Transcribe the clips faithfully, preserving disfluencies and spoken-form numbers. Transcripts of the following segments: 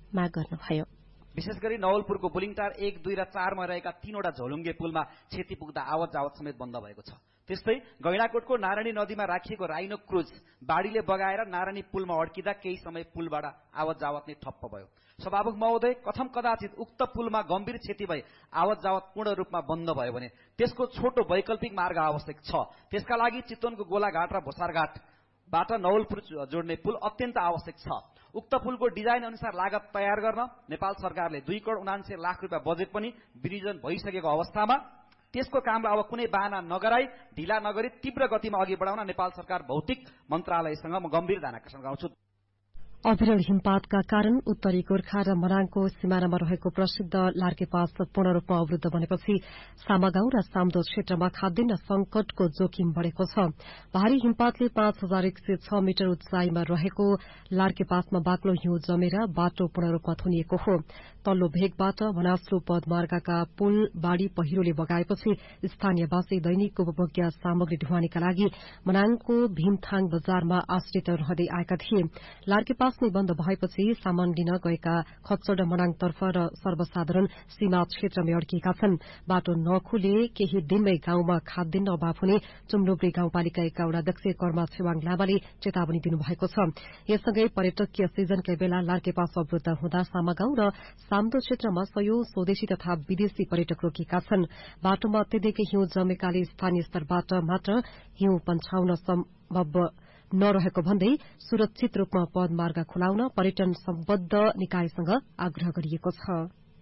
माग गर्नुभयो। विशेष गरी नवलपुरको बुलिङटार एक दुई र चारमा रहेका तीनवटा झोलुङ्गे पुलमा क्षति पुग्दा आवत जावत समेत बन्द भएको छ। त्यस्तै गैंडाकोटको नारायणी नदीमा राखिएको राइनो क्रुज बाढीले बगाएर नारायणी पुलमा अड्किँदा केही समय पुलबाट आवत जावत नै ठप्प भयो। सभामुख महोदय, कथम कदाचित उक्त पुलमा गम्भीर क्षति भई आवत जावत पूर्ण रूपमा बन्द भयो भने त्यसको छोटो वैकल्पिक मार्ग आवश्यक छ। त्यसका लागि चितवनको गोलाघाट र भोसारघाटबाट नवलपुर जोड्ने पुल अत्यन्त आवश्यक छ। उक्त पुलको डिजाइन अनुसार लागत तयार गर्न नेपाल सरकारले दुई करोड उनान्सय लाख रुपियाँ बजेट पनि विनियोजन भइसकेको अवस्थामा त्यसको कामलाई अब कुनै बाहना नगराई ढिला नगरी तीव्र गतिमा अघि बढाउन नेपाल सरकार भौतिक मन्त्रालयसँग म गम्भीर ध्यान आकर्षण गराउँछु। अविरल हिमपातका कारण उत्तरी गोर्खा र मनाङको सिमानामा रहेको प्रसिद्ध लार्के पास पूर्ण रूपमा अवरूद्ध बनेपछि सामागाउँ र साम्दो क्षेत्रमा खाद्यान्न संकटको जोखिम बढ़ेको छ। भारी हिमपातले पाँच हजार एक सय छ मिटर उचाइमा रहेको लार्के पासमा बाक्लो हिउँ जमेर बाटो पूर्ण रूपमा थुनिएको हो। तल्लो भेगबाट मनास्लु पदमार्गका पुल बाढ़ी पहिरोले बगाएपछि स्थानीयवासी दैनिक उपभोग्य सामग्री ढुवानीका लागि मनाङको भीमथाङ बजारमा आश्रित रहँदै आएका थिए। लार्के पास नै बन्द भएपछि सामान लिन गएका खच्चड मनाङतर्फ र सर्वसाधारण सीमा क्षेत्रमै अड्किएका छन्। बाटो नखुले केही दिनमै गाउँमा खाद्यान्न अभाव हुने चुम्लोब्री गाउँपालिका एका अध्यक्ष कर्मा छेवाङ लामाले चेतावनी दिनुभएको छ। यससँगै पर्यटकीय सिजनकै बेला लार्के पास अवरूद्ध हुँदा सामागाउँ र साम्दो क्षेत्रमा सयौं स्वदेशी तथा विदेशी पर्यटक रोकिएका छन्। बाटोमा अत्यधिक हिउँ जमेकाले स्थानीय स्तरबाट मात्र हिउँ पन्छाउन सम्भव नरहेको भन्दै सुरक्षित रूपमा पदमार्ग खुलाउन पर्यटन सम्बद्ध निकायसँग आग्रह गरिएको छ।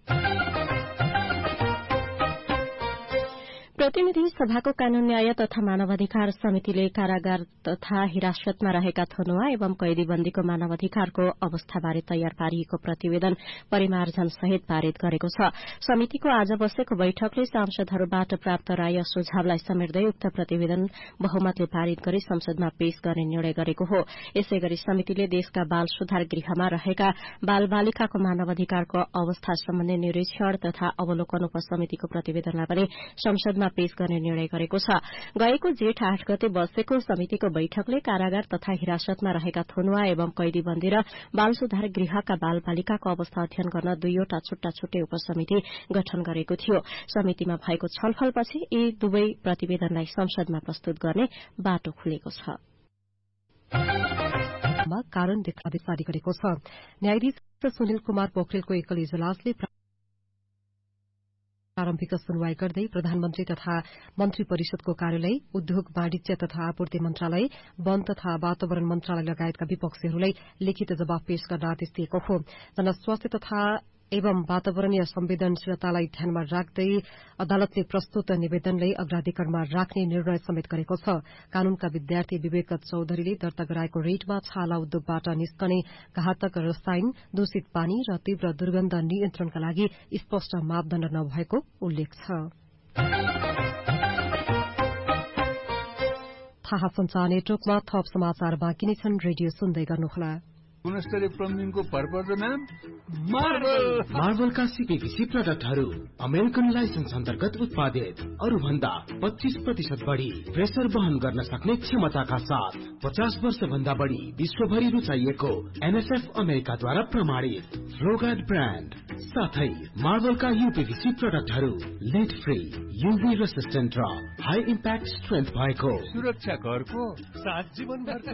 प्रतिनिधि सभाको कानून न्याय तथा मानवाधिकार समितिले कारागार तथा हिरासतमा रहेका थनुवा एवं कैदीबन्दीको मानवाधिकारको अवस्थाबारे तयार पारिएको प्रतिवेदन परिमार्जन सहित पारित गरेको छ। समितिको आज बसेको बैठकले सांसदहरूबाट प्राप्त राय सुझावलाई समेट्दै उक्त प्रतिवेदन बहुमतले पारित गरी संसदमा पेश गर्ने निर्णय गरेको हो। यसैगरी समितिले देशका बाल सुधार गृहमा रहेका बाल बालिकाको मानवाधिकारको अवस्था सम्बन्धी निरीक्षण तथा अवलोकन उपसमितिको प्रतिवेदनलाई पनि संसदमा पेश गर्ने निर्णय गरेको छ। गएको जेठ आठ गते बसेको समितिको बैठकले कारागार तथा हिरासतमा रहेका थुनुवा एवं कैदीबन्दी र बाल सुधार गृहका बाल बालिकाको अवस्था अध्ययन गर्न दुईवटा छुट्टा छुट्टै उपसमिति गठन गरेको थियो। समितिमा भएको छलफलपछि यी दुवै प्रतिवेदनलाई संसदमा प्रस्तुत गर्ने बाटो खुलेको छ। कारण देखादेश जारी गरेको छ। न्यायाधीश सुनिल कुमार पोखरेलको एकल इजलासले प्रारम्भिक सुनवाई गर्दै प्रधानमन्त्री तथा मन्त्री परिषदको कार्यालय, उद्योग वाणिज्य तथा आपूर्ति मन्त्रालय, वन तथा वातावरण मन्त्रालय लगायतका विपक्षीहरूलाई लिखित जवाफ पेश गर्न आदेश दिएको हो। जनस्वास्थ्य तथा एवं वातावरणीय संवेदनशीलतालाई ध्यानमा राख्दै अदालतले प्रस्तुत निवेदनलाई अग्राधिकारमा राख्ने निर्णय समेत गरेको छ। कानूनका विद्यार्थी विवेक चौधरीले दर्ता गराएको रेटमा छाला उद्योगबाट निस्कने घातक रसायन, दूषित पानी र तीव्र दुर्गन्ध नियन्त्रणका लागि स्पष्ट मापदण्ड नभएको उल्लेख छ। थाहा संचार नेटवर्कमा थप समाचार बाँकी नै छन्। रेडियो सुन्दै गर्नुहोला। गुणस्तरीय प्लम्बिङको भरपर्दो नाम मार्बल। मार्बलका सीपीवीसी प्रोडक्टहरू अमेरिकन लाइसेन्स अन्तर्गत उत्पादित, अरू भन्दा पच्चीस प्रतिशत बढ़ी प्रेसर वहन गर्न सक्ने क्षमताका साथ पचास वर्ष भन्दा बढ़ी विश्वभरि रुचाइएको एनएसएफ अमेरिकाद्वारा प्रमाणित फ्लोगार्ड ब्रान्ड साथै मार्बलका यूपीवीसी प्रोडक्टहरू लेड फ्री, यूभी रेसिस्टेन्ट र हाई इम्प्याक्ट स्ट्रेन्थ भएको सुरक्षा घरको साथ जीवनभरको।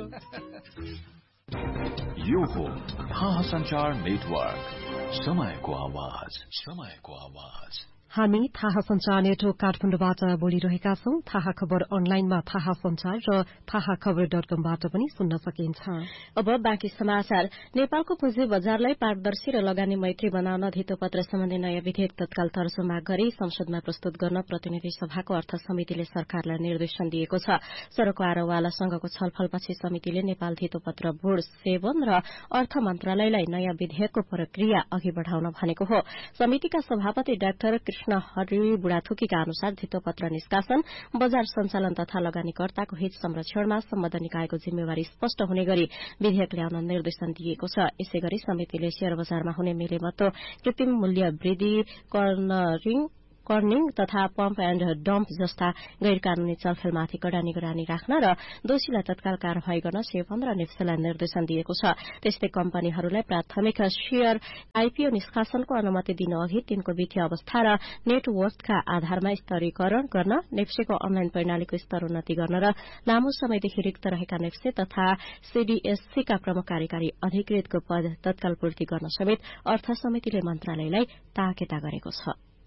यो हो थाहा संचार नेटवर्क, समयको आवाज, समयको आवाज। हामी थाहा संचार नेटवर्क काठमाडौँबाट बोलिरहेका छौं। थाहा खबर अनलाइनमा थाहा संचार र थाहा खबर डट कमबाट पनि सुन्न सकिन्छ। अब बाँकी समाचार। नेपालको पुँजी बजारलाई पारदर्शी र लगानी मैत्री बनाउन धितोपत्र सम्बन्धी नयाँ विधेयक तत्काल तर्जुमा गरी संसदमा प्रस्तुत गर्न प्रतिनिधि सभाको अर्थ समितिले सरकारलाई निर्देशन दिएको छ। सड़क आरोवालासँगको छलफलपछि समितिले नेपाल धितोपत्र बोर्ड सेवन र अर्थ मन्त्रालयलाई नयाँ विधेयकको प्रक्रिया अघि बढ़ाउन भनेको हो। समितिका सभापति डाक्टर कृष्ण हरि बुढाथुकीका अनुसार धितोपत्र निष्कासन, बजार सञ्चालन तथा लगानीकर्ताको हित संरक्षणमा सम्बद्ध निकायको जिम्मेवारी स्पष्ट हुने गरी विधेयक ल्याउन निर्देशन दिएको छ। यसैगरी समितिले शेयर बजारमा हुने मिलेमतो, कृत्रिम मूल्य वृद्धि, कर्नरिङ कर्निङ तथा पम्प एण्ड डम्प जस्ता गैर कानूनी चलखेलमाथि कड़ा निगरानी राख्न र दोषीलाई तत्काल कार्यवाही गर्न सय पन्ध्र नेप्सेलाई निर्देशन दिएको छ। त्यस्तै कम्पनीहरूलाई प्राथमिक शेयर आईपीओ निष्कासनको अनुमति दिन अघि तिनको वित्तीय अवस्था र नेटवर्थका आधारमा स्तरीकरण गर्न, नेप्सेको अनलाइन प्रणालीको स्तरोन्नति गर्न र लामो समयदेखि रिक्त रहेका नेप्से तथा सीडीएससीका प्रमुख कार्यकारी अधिकृतको पद तत्काल पूर्ति गर्न समेत अर्थ समितिले मन्त्रालयलाई ताकेता गरेको छ।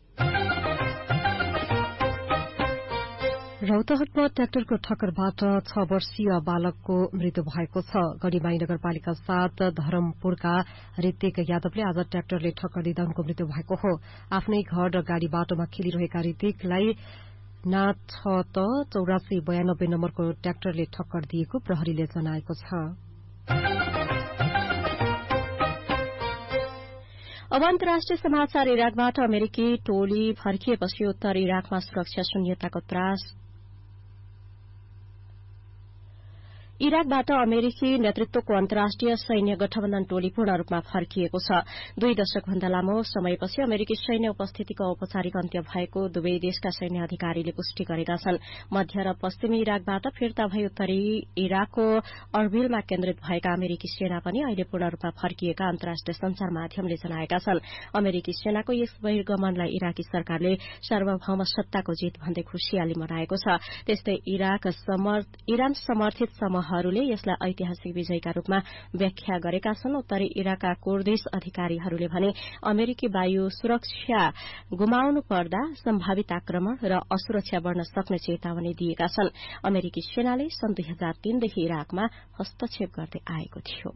रौतहटमा ट्र्याक्टरको ठक्करबाट छ वर्षीय बालकको मृत्यु भएको छ। गढीमाई नगरपालिका सात धरमपुरका ऋतिक यादवले आज ट्र्याक्टरले ठक्कर दिँदा उनको मृत्यु भएको हो। आफ्नै घर र गाड़ी बाटोमा खेलिरहेका ऋतिकलाई ना छ त चौरासी बयानब्बे नम्बरको ट्र्याक्टरले ठक्कर दिएको प्रहरीले जनाएको छ। अब अन्तर्राष्ट्रिय समाचार। इराकबाट अमेरिकी टोली फर्किएपछि उत्तर इराकमा सुरक्षा शून्यताको त्रास। इराकबाट अमेरिकी नेतृत्वको अन्तर्राष्ट्रिय सैन्य गठबन्धन टोली पूर्ण रूपमा फर्किएको छ। दुई दशकभन्दा लामो समयपछि अमेरिकी सैन्य उपस्थितिको औपचारिक अन्त्य भएको दुवै देशका सैन्य अधिकारीले पुष्टि गरेका छन्। मध्य र पश्चिमी इराकबाट फिर्ता भई उत्तरी इराकको अर्बिलमा केन्द्रित भएका अमेरिकी सेना पनि अहिले पूर्ण रूपमा फर्किएका अन्तर्राष्ट्रिय संचार माध्यमले जनाएका छन्। अमेरिकी सेनाको यस बहिर्गमनलाई इराकी सरकारले सार्वभौम सत्ताको जीत भन्दै खुशियाली मनाएको छ। त्यस्तै इरान समर्थित समूह हरूले यसलाई ऐतिहासिक विजयका रूपमा व्याख्या गरेका छन्। उत्तरी इराकका कुर्दिश अधिकारीहरूले भने अमेरिकी वायु सुरक्षा गुमाउनु पर्दा सम्भावित आक्रमण र असुरक्षा बढ़न सक्ने चेतावनी दिएका छन्। अमेरिकी सेनाले सन् दुई हजार तीनदेखि इराकमा हस्तक्षेप गर्दै आएको थियो।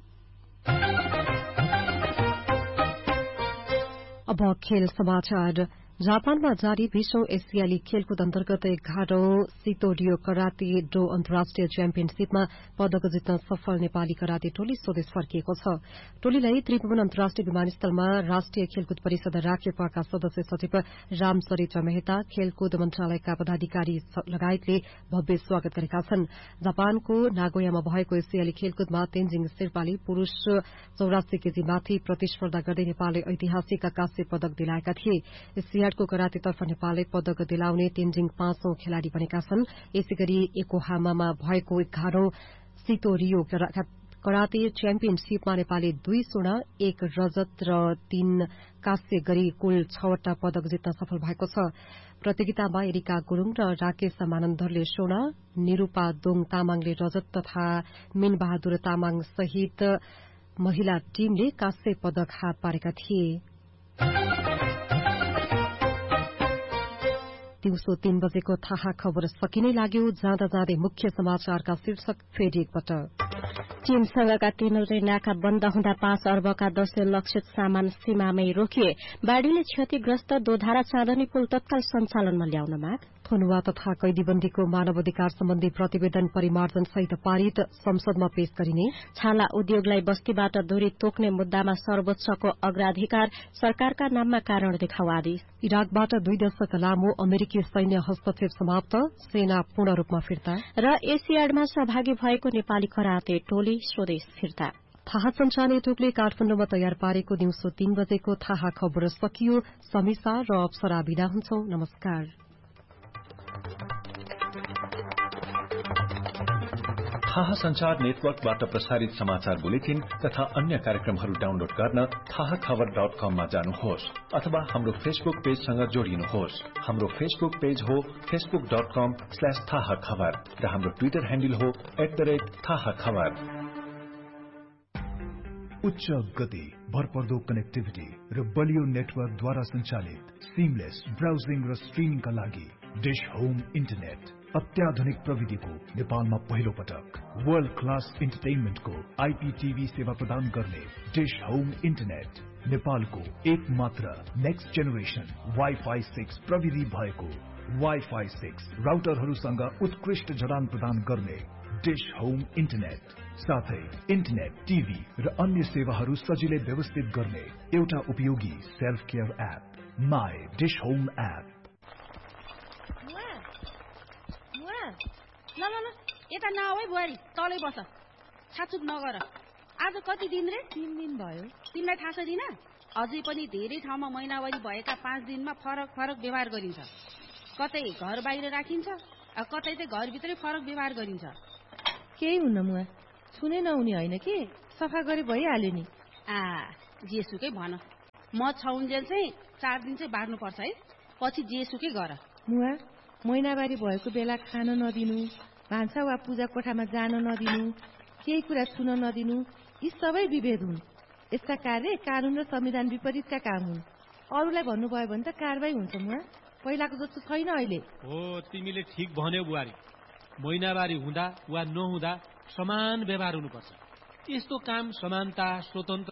अब खेल समाचार। जापानमा जारी बीसौं एसियाली खेलकुद अन्तर्गत एघारौं सितोरियो कराते डो अन्तर्राष्ट्रिय च्याम्पियनशीपमा पदक जित्न सफल नेपाली कराते टोली स्वदेश फर्किएको छ। टोलीलाई त्रिभुवन अन्तर्राष्ट्रिय विमानस्थलमा राष्ट्रिय खेलकुद परिषद राखेपाका सदस्य सचिव रामचरित्र मेहता, खेलकुद मन्त्रालयका पदाधिकारी लगायतले भव्य स्वागत गरेका छन्। जापानको नागोयामा भएको एसियाली खेलकुदमा तेन्जिङ शेर्पाले पुरूष चौरासी केजी माथि प्रतिस्पर्धा गर्दै नेपालले ऐतिहासिक काँस्य पदक दिलाएका थिए। को करातेतर्फ नेपालले पदक दिलाउने तेन्जिङ पाँचौं खेलाड़ी बनेका छन्। यसैगरी योकोहामामा भएको एघारौं सितोरियो कराते च्याम्पियनशीपमा नेपालले दुई स्वर्ण, एक रजत र तीन काँस्य गरी कुल छवटा पदक जित्न सफल भएको छ। प्रतियोगितामा एरिका गुरूङ र राकेश मानन्दरले स्वर्ण, निरूपा दोङ तामाङले रजत तथा मीन बहादुर तामाङ सहित महिला टीमले काँस्य पदक हात पारेका थिए। दिउँसो तीन बजेको थाहा खबर सकिनै लाग्यो। जाँदा जाँदै मुख्य समाचारका शीर्षक फेरि एकपटक। चीनसँगका तीनवटै नाका बन्द हुँदा पाँच अर्बका दशै लक्षित सामान सीमामै रोकिए। बाढ़ीले क्षतिग्रस्त दोधारा चाँदनी पुल तत्काल सञ्चालनमा ल्याउन माग। थुनुवा तथा कैदीबन्दीको मानवाधिकार सम्बन्धी प्रतिवेदन परिमार्जन सहित पारित, संसदमा पेश गरिने। छाला उद्योगलाई बस्तीबाट दूरी तोक्ने मुद्दामा सर्वोच्चको अग्राधिकार, सरकारका नाममा कारण देखाउ आदेश। इराकबाट दुई दशक लामो अमेरिकी सैन्य हस्तक्षेप समाप्त, सेना पूर्ण रूपमा फिर्ता। र एसियाडमा सहभागी भएको नेपाली कराते टोली स्वदेश फिर्ता। थाहा संचार नेटवर्कले काठमाडौँमा तयार पारेको दिउँसो तीन बजेको थाहा खबर सकियो। समीसा र अप्सरा बिदा हुन्छौं। नमस्कार। थाहा संचार नेटवर्कबाट प्रसारित समाचार बुलेटिन तथा अन्य कार्यक्रमहरू डाउनलोड गर्न थाहा खबर डट कममा जानुहोस् अथवा हाम्रो फेसबुक पेजसँग जोडिनुहोस्। हाम्रो फेसबुक पेज हो फेसबुक डट कम स्ल्याश थाहा खबर र हाम्रो ट्विटर ह्यान्डल हो एट द रेट थाहा खबर। उच्च गति, भरपर्दो कनेक्टिभिटी र बलियो नेटवर्कद्वारा सञ्चालित सिमलेस ब्राउजिङ र स्ट्रिमिङका लागि डिश होम इन्टरनेट अत्याधुनिक प्रविधिको नेपालमा पहिलो पटक वर्ल्ड क्लास इन्टरटेनमेन्टको आईपीटीभी सेवा प्रदान गर्ने डिश होम इन्टरनेट नेपालको एक मात्र नेक्स्ट जेनेरेसन वाइफाई सिक्स प्रविधि भएको वाइफाई सिक्स राउटरहरूसँग उत्कृष्ट जडान प्रदान गर्ने डिश होम इन्टरनेट, साथै इन्टरनेट, टिभी र अन्य सेवाहरू सजिलै व्यवस्थित गर्ने एउटा उपयोगी self care app my dish home app. ल ल ल यता नआऊ है बुहारी, तलै बस, छाचुप नगर। आज कति दिन रे? तीन दिन भयो। तिमीलाई थाहा छैन? अझै पनि धेरै ठाउँमा महिनावारी भएका पाँच दिनमा फरक फरक व्यवहार गरिन्छ। कतै घर बाहिर राखिन्छ, कतै चाहिँ घरभित्रै फरक व्यवहार गरिन्छ। केही हुन्न मुवा, छुने नहुने होइन कि, सफा गरे भइहाल्यो नि। आ जेसुकै भन, म छाउन्जेल चाहिँ चार दिन चाहिँ बार्नुपर्छ है, पछि जेसुकै गर। मुवा, महिनावारी भएको बेला खान नदिनु, भान्सा वा पूजा कोठामा जान नदिनु, केही कुरा छुन नदिनु, यी सबै विभेद हुन्। यस्ता कार्य कानून र संविधान विपरीतका काम हुन्। अरूलाई भन्नुभयो भने त कारबाही हुन्छ मुवा, पहिलाको जस्तो छैन अहिले। हो, तिमीले ठिक भन्यौ बुहारी। महिनावारी हुँदा वा नहुँदा समान व्यवहार हुनुपर्छ। यस्तो काम समानता, स्वतन्त्र